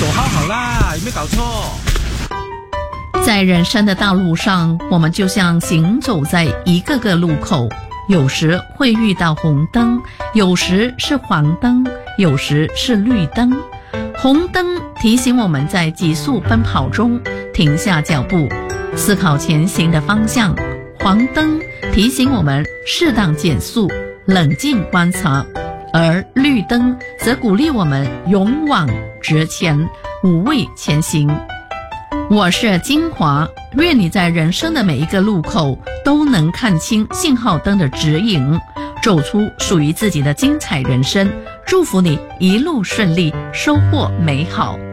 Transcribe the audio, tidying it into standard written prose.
走好啦，有没有搞错？ 在人生的道路上，我们就像行走在一个个路口，有时会遇到红灯，有时是黄灯，有时是绿灯。红灯提醒我们在急速奔跑中停下脚步，思考前行的方向；黄灯提醒我们适当减速，冷静观察；而绿灯则鼓励我们勇往直前，无畏前行。我是金华，愿你在人生的每一个路口都能看清信号灯的指引，走出属于自己的精彩人生。祝福你一路顺利，收获美好。